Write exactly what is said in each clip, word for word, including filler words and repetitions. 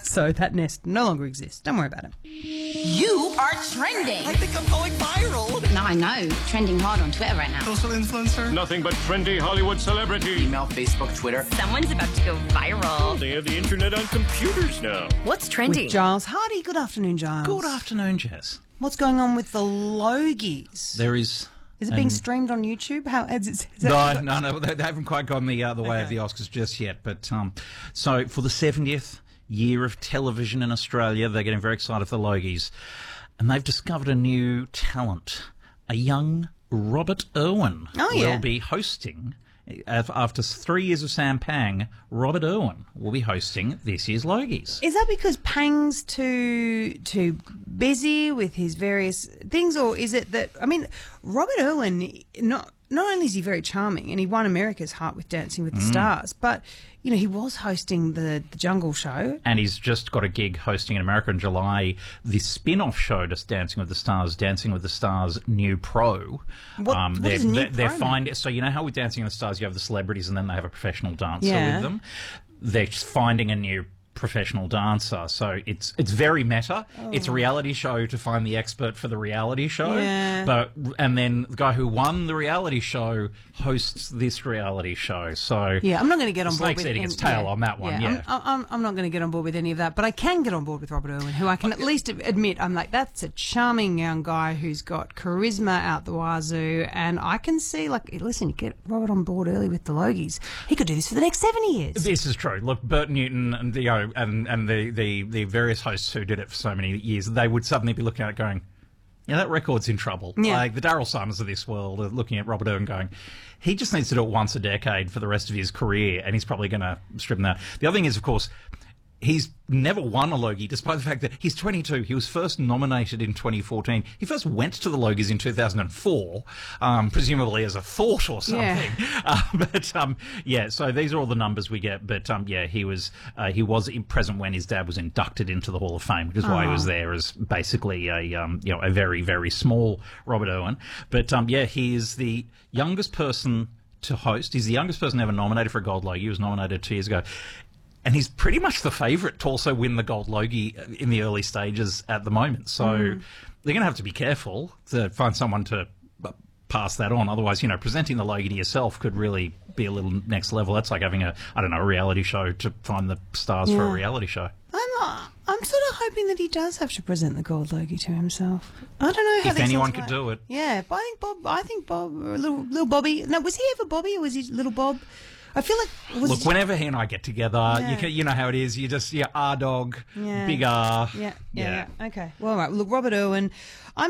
So that nest no longer exists. Don't worry about it. You are trending. I think I'm going viral. No, I know. Trending hard on Twitter right now. Social influencer. Nothing but trendy Hollywood celebrity. Email, Facebook, Twitter. Someone's about to go viral. They have the internet on computers now. What's trending? With Giles Hardy. Good afternoon, Giles. Good afternoon, Jess. What's going on with the Logies? There is... Is it being streamed on YouTube? How is it? Is No, that- no, no. They they haven't quite gone the other way of the Oscars just yet. But um, so for the seventieth year of television in Australia, they're getting very excited for the Logies, and they've discovered a new talent. A young Robert Irwin Oh, yeah. will be hosting. After three years of Sam Pang, Robert Irwin will be hosting this year's Logies. Is that because Pang's too too busy with his various things, or is it that, I mean, Robert Irwin, not not only is he very charming and he won America's heart with Dancing with the Stars, but you know he was hosting the, the Jungle Show, And he's just got a gig hosting in America in July the spin-off show to Dancing with the Stars, Dancing with the Stars New Pro. What- what they're, is New they're, they're Pro? find, So you know how with Dancing with the Stars you have the celebrities and then they have a professional dancer Yeah. with them? They're just finding a new professional dancer. So it's it's very meta. It's a reality show to find the expert for the reality show. Yeah. But and then the guy who won the reality show hosts this reality show. So yeah, I'm not going to get on the board snake's with eating any- its tail yeah, on that one, yeah. I'm, I'm, I'm not going to get on board with any of that, but I can get on board with Robert Irwin, who I can at least admit, I'm like, that's a charming young guy who's got charisma out the wazoo, and I can see, like, listen, you get Robert on board early with the Logies. He could do this for the next seventy years. This is true. Look, Bert Newton and the, you know, and and the, the, the various hosts who did it for so many years, they would suddenly be looking at it going, yeah, that record's in trouble. Yeah. Like the Daryl Simons of this world are looking at Robert Irwin going, he just needs to do it once a decade for the rest of his career, and he's probably going to strip him out. The other thing is, of course, he's never won a Logie, despite the fact that he's twenty-two. He was first nominated in twenty fourteen. He first went to the Logies in two thousand four, um, presumably as a thought or something. Yeah. Uh, but um, yeah, so these are all the numbers we get. But um, yeah, he was uh, he was in present when his dad was inducted into the Hall of Fame, which is why he was there as basically a um, you know a very very small Robert Irwin. But um, yeah, he is the youngest person to host. He's the youngest person ever nominated for a Gold Logie. He was nominated two years ago. And he's pretty much the favourite to also win the Gold Logie in the early stages at the moment. So Mm. they're going to have to be careful to find someone to uh, pass that on. Otherwise, you know, presenting the Logie to yourself could really be a little next level. That's like having a, I don't know, a reality show to find the stars for a Yeah. reality show. I'm, uh, I'm sort of hoping that he does have to present the Gold Logie to himself. I don't know how If that anyone sounds could like- do it. Yeah, but I think Bob. I think Bob, or little little Bobby. No, was he ever Bobby or was he little Bob? I feel like was Look, whenever he and I get together, Yeah. you can, you know how it is. You just, yeah, R dog, Yeah. big R. Yeah, yeah, yeah. Okay. Well, all right. Look, Robert Irwin. I'm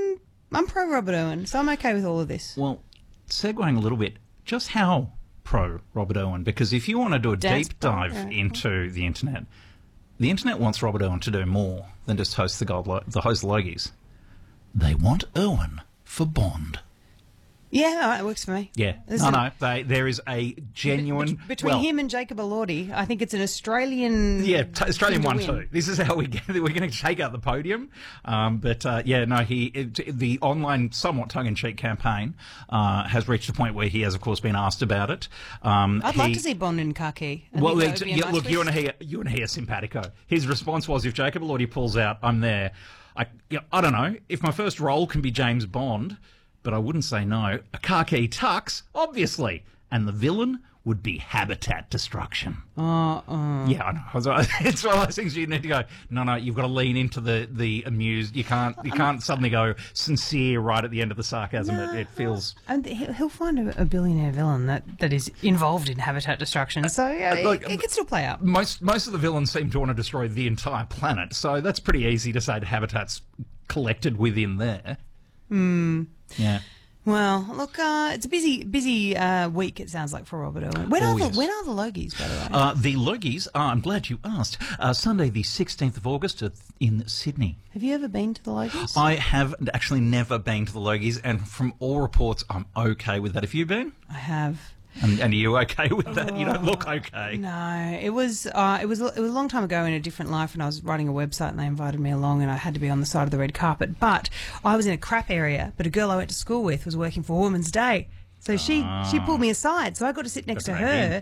I'm pro Robert Irwin, so I'm okay with all of this. Well, segueing a little bit, just how pro Robert Irwin? Because if you want to do a Dance deep pro, dive yeah. into the internet, the internet wants Robert Irwin to do more than just host the gold, Lo- the host the Logies. They want Irwin for Bond. Yeah, all right, it works for me. Yeah, Listen, no, no. They, there is a genuine bet- between well, him and Jacob Elordi, I think it's an Australian. Yeah, t- Australian thing one to win. too. This is how we get. We're going to take out the podium. Um, but uh, yeah, no, he it, the online, somewhat tongue-in-cheek campaign uh, has reached a point where he has, of course, been asked about it. Um, I'd he, like to see Bond in khaki. I Well, think that it's- would be a yeah, nice look, you twist. and he, you and he are simpatico. His response was, if Jacob Elordi pulls out, I'm there. I, you know, I don't know if my first role can be James Bond, but I wouldn't say no. A khaki tux, obviously, and the villain would be habitat destruction. Uh, uh. Yeah, I know. It's one of those things you need to go. No, no, you've got to lean into the, the amused. You can't you can't suddenly go sincere right at the end of the sarcasm. No, it, it feels. And he'll he'll find a, a billionaire villain that, that is involved in habitat destruction. So yeah, Uh, look, it, it can still play out. Most most of the villains seem to want to destroy the entire planet, so that's pretty easy to say the habitat's collected within there. Hmm. Yeah. Well, look, uh, it's a busy, busy uh, week. It sounds like for Robert Irwin. When Oh, are the yes. when are the Logies, by the way? Uh, the Logies, uh, I'm glad you asked, uh, Sunday the sixteenth of August at- in Sydney. Have you ever been to the Logies? I have actually never been to the Logies, and from all reports, I'm okay with that. Have you been? I have. And, and are you okay with that? You don't look okay. No, it was uh, it was it was a long time ago in a different life, and I was writing a website, and they invited me along, and I had to be on the side of the red carpet. But I was in a crap area. But a girl I went to school with was working for Women's Day, so she Ah. she pulled me aside, so I got to sit next Got to to her. drag in, yeah.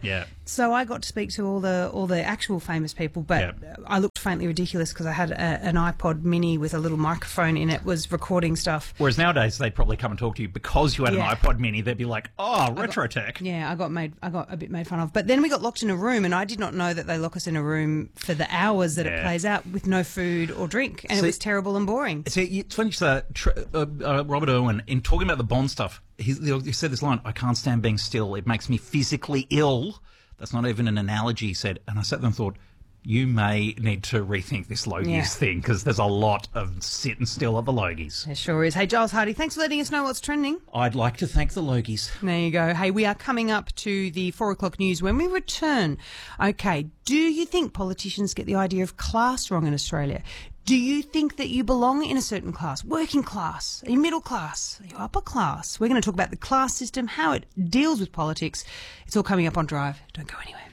So I got to speak to all the all the actual famous people, but Yep. I looked faintly ridiculous because I had a, an iPod Mini with a little microphone in it, was recording stuff. Whereas nowadays they'd probably come and talk to you because you had Yeah. an iPod Mini. They'd be like, "Oh, retro tech." Yeah, I got made. I got a bit made fun of. But then we got locked in a room, and I did not know that they lock us in a room for the hours that it Yeah. plays out with no food or drink, and See- it was terrible and boring. See, it's funny, uh, tr- uh, uh, Robert Irwin, in talking about the Bond stuff, he, he said this line, "I can't stand being still. It makes me physically ill." That's not even an analogy, he said. And I sat there and thought, you may need to rethink this Logies Yeah. thing, because there's a lot of sitting still at the Logies. It sure is. Hey, Giles Hardy, thanks for letting us know what's trending. I'd like to thank the Logies. There you go. Hey, we are coming up to the four o'clock news when we return. Okay, do you think politicians get the idea of class wrong in Australia? Do you think that you belong in a certain class? Working class? Are you middle class? Are you upper class? We're going to talk about the class system, how it deals with politics. It's all coming up on Drive. Don't go anywhere.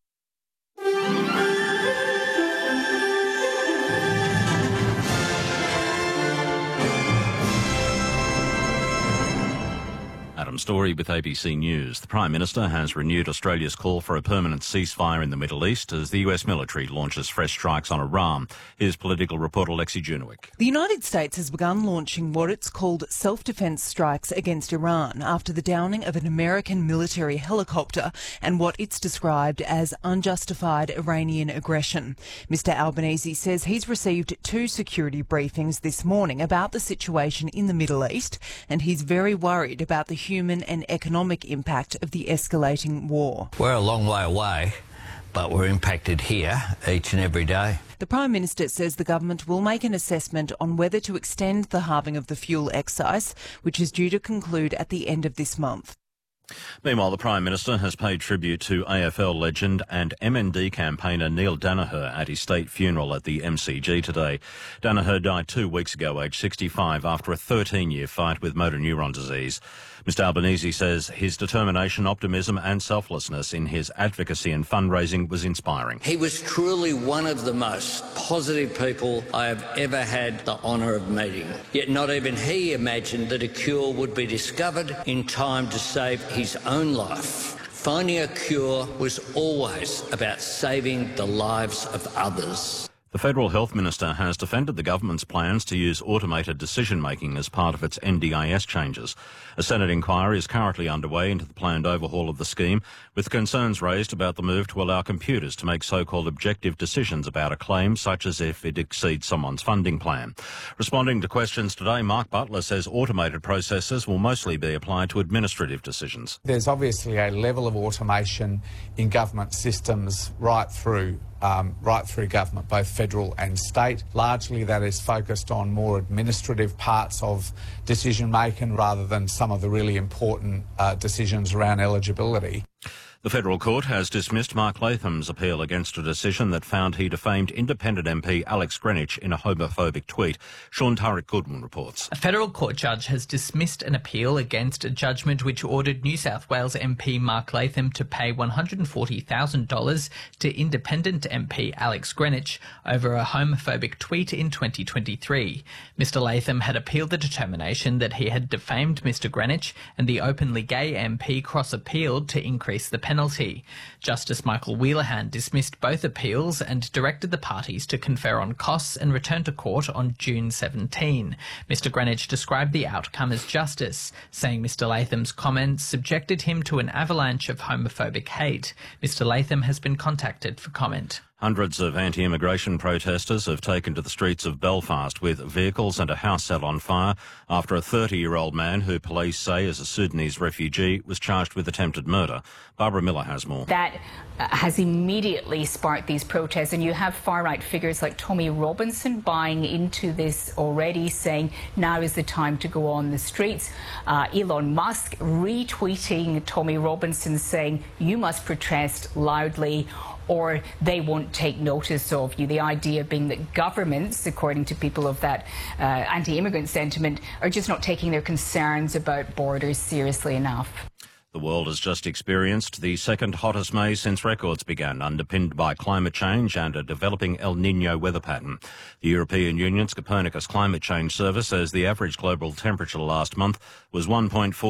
Adam Story with A B C News. The Prime Minister has renewed Australia's call for a permanent ceasefire in the Middle East as the U S military launches fresh strikes on Iran. Here's political reporter Lexi Junowick. The United States has begun launching what it's called self-defense strikes against Iran after the downing of an American military helicopter and what it's described as unjustified Iranian aggression. Mister Albanese says he's received two security briefings this morning about the situation in the Middle East, and he's very worried about the human and economic impact of the escalating war. We're a long way away, but we're impacted here each and every day. The Prime Minister says the government will make an assessment on whether to extend the halving of the fuel excise, which is due to conclude at the end of this month. Meanwhile, the Prime Minister has paid tribute to A F L legend and M N D campaigner Neil Danaher at his state funeral at the M C G today. Danaher died two weeks ago, aged sixty-five, after a thirteen-year fight with motor neuron disease. Mister Albanese says his determination, optimism and selflessness in his advocacy and fundraising was inspiring. He was truly one of the most positive people I have ever had the honour of meeting. Yet not even he imagined that a cure would be discovered in time to save his own life. Finding a cure was always about saving the lives of others. The Federal Health Minister has defended the government's plans to use automated decision-making as part of its N D I S changes. A Senate inquiry is currently underway into the planned overhaul of the scheme, with concerns raised about the move to allow computers to make so-called objective decisions about a claim, such as if it exceeds someone's funding plan. Responding to questions today, Mark Butler says automated processes will mostly be applied to administrative decisions. There's obviously a level of automation in government systems right through Um, right through government, both federal and state. Largely that is focused on more administrative parts of decision making rather than some of the really important uh, decisions around eligibility. The federal court has dismissed Mark Latham's appeal against a decision that found he defamed independent M P Alex Greenwich in a homophobic tweet. Sean Turek Goodwin reports. A federal court judge has dismissed an appeal against a judgment which ordered New South Wales M P Mark Latham to pay one hundred forty thousand dollars to independent M P Alex Greenwich over a homophobic tweet in twenty twenty-three. Mister Latham had appealed the determination that he had defamed Mister Greenwich, and the openly gay M P cross-appealed to increase the penalty. Justice Michael Wheelahan dismissed both appeals and directed the parties to confer on costs and return to court on June seventeenth. Mister Greenwich described the outcome as justice, saying Mister Latham's comments subjected him to an avalanche of homophobic hate. Mister Latham has been contacted for comment. Hundreds of anti-immigration protesters have taken to the streets of Belfast with vehicles and a house set on fire after a thirty-year-old man who police say is a Sudanese refugee was charged with attempted murder. Barbara Miller has more. That uh, has immediately sparked these protests, and you have far-right figures like Tommy Robinson buying into this already, saying now is the time to go on the streets. Uh, Elon Musk retweeting Tommy Robinson saying you must protest loudly or they won't take notice of you. The idea being that governments, according to people of that uh, anti-immigrant sentiment, are just not taking their concerns about borders seriously enough. The world has just experienced the second hottest May since records began, underpinned by climate change and a developing El Niño weather pattern. The European Union's Copernicus Climate Change Service says the average global temperature last month was one point four degrees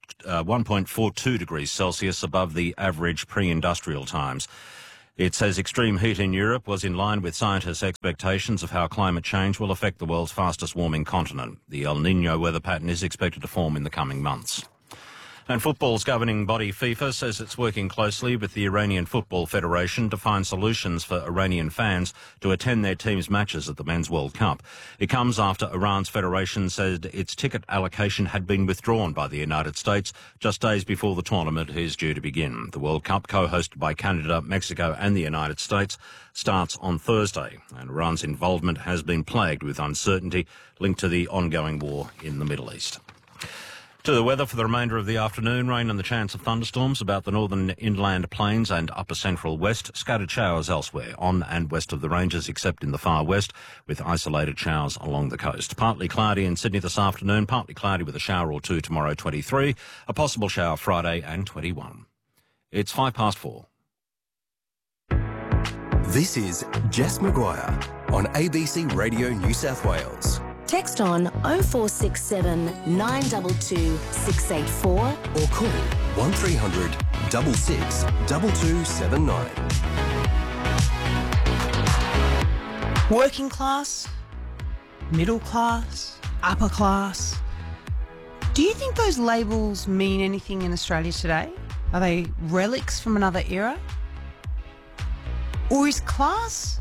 uh, one point four two degrees Celsius above the average pre-industrial times. It says extreme heat in Europe was in line with scientists' expectations of how climate change will affect the world's fastest warming continent. The El Niño weather pattern is expected to form in the coming months. And football's governing body FIFA says it's working closely with the Iranian Football Federation to find solutions for Iranian fans to attend their team's matches at the Men's World Cup. It comes after Iran's federation said its ticket allocation had been withdrawn by the United States just days before the tournament is due to begin. The World Cup, co-hosted by Canada, Mexico and the United States, starts on Thursday, and Iran's involvement has been plagued with uncertainty linked to the ongoing war in the Middle East. To the weather for the remainder of the afternoon, rain and the chance of thunderstorms about the northern inland plains and upper central west, scattered showers elsewhere on and west of the ranges except in the far west, with isolated showers along the coast. Partly cloudy in Sydney this afternoon, partly cloudy with a shower or two tomorrow, twenty-three, a possible shower Friday and twenty-one. It's five past four. This is Jess Maguire on A B C Radio New South Wales. Text on oh four six seven, nine two two, six eight four or call one three hundred, six six, two two seven nine. Working class, middle class, upper class. Do you think those labels mean anything in Australia today? Are they relics from another era? Or is class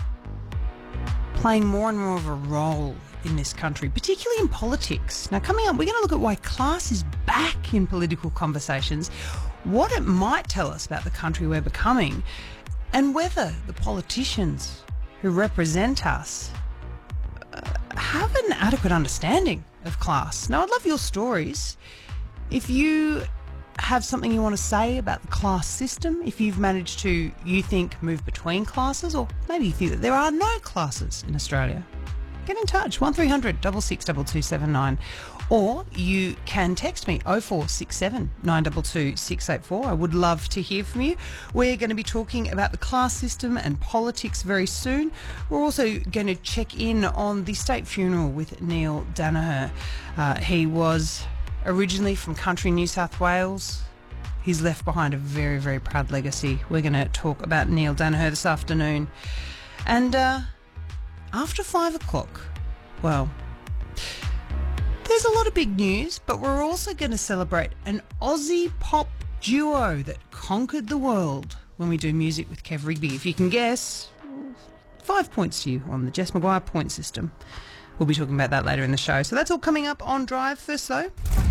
playing more and more of a role in this country, particularly in politics? Now, coming up, we're going to look at why class is back in political conversations, what it might tell us about the country we're becoming, and whether the politicians who represent us uh, have an adequate understanding of class. Now, I'd love your stories. If you have something you want to say about the class system, if you've managed to, you think, move between classes, or maybe you think that there are no classes in Australia, get in touch, one three hundred, six six, two two seven nine. Or you can text me, oh four six seven, nine two two, six eight four. I would love to hear from you. We're going to be talking about the class system and politics very soon. We're also going to check in on the state funeral with Neil Daniher. Uh, he was originally from country New South Wales. He's left behind a very, very proud legacy. We're going to talk about Neil Daniher this afternoon. And uh, after five o'clock, well, there's a lot of big news, but we're also going to celebrate an Aussie pop duo that conquered the world when we do Music with Kev Rigby. If you can guess, five points to you on the Jess Maguire point system. We'll be talking about that later in the show. So that's all coming up on Drive. First, though,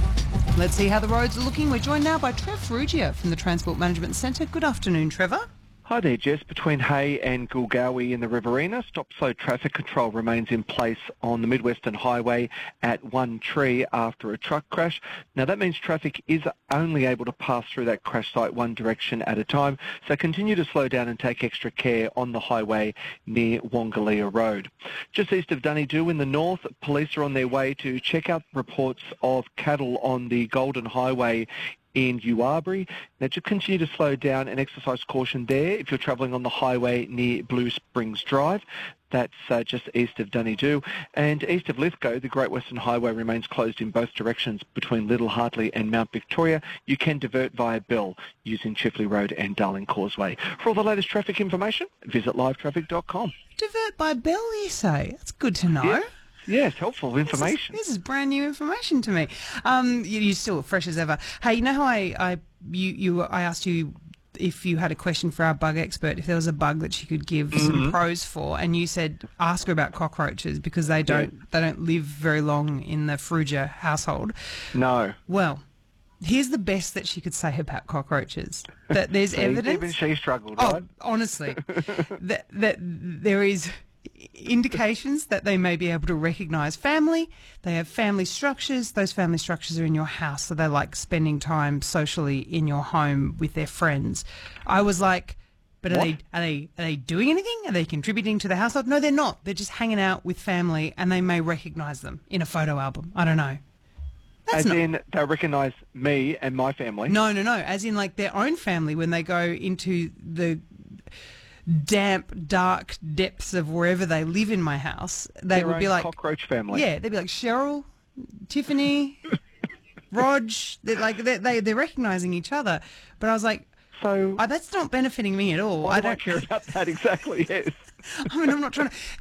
let's see how the roads are looking. We're joined now by Trev Ferrugia from the Transport Management Centre. Good afternoon, Trevor. Hi there, Jess. Between Hay and Gulgawi in the Riverina, stop-slow traffic control remains in place on the Mid-Western Highway at One Tree after a truck crash. Now, that means traffic is only able to pass through that crash site one direction at a time, so continue to slow down and take extra care on the highway near Wongalia Road. Just east of Dunedoo in the north, police are on their way to check out reports of cattle on the Golden Highway in Uwabri. Now, just continue to slow down and exercise caution there if you're travelling on the highway near Blue Springs Drive. That's uh, just east of Dunedoo. And east of Lithgow, the Great Western Highway remains closed in both directions between Little Hartley and Mount Victoria. You can divert via Bell using Chifley Road and Darling Causeway. For all the latest traffic information, visit live traffic dot com. Divert by Bell, you say? That's good to know. Yeah. Yes, helpful information. This is, this is brand new information to me. Um, you, you're still fresh as ever. Hey, you know how I, I, you, you, I asked you if you had a question for our bug expert, if there was a bug that she could give mm-hmm. some pros for, and you said ask her about cockroaches because they don't, yeah. they don't live very long in the Ferrugia household. No. Well, here's the best that she could say about cockroaches. That there's evidence. Even she struggled, oh, right? Honestly, that that there is indications that they may be able to recognise family. They have family structures. Those family structures are in your house, so they like spending time socially in your home with their friends. I was like, but are they, are they are they doing anything? Are they contributing to the household? No, they're not. They're just hanging out with family, and they may recognise them in a photo album. I don't know. That's as not... in they recognise me and my family? No, no, no. As in like their own family when they go into the damp, dark depths of wherever they live in my house, they Their would be own like cockroach family. Yeah, they'd be like Cheryl, Tiffany, Rog, they're like they they they're recognising each other. But I was like, so oh, that's not benefiting me at all. Why I do I don't care about that exactly. Yes. I mean, I'm not trying to.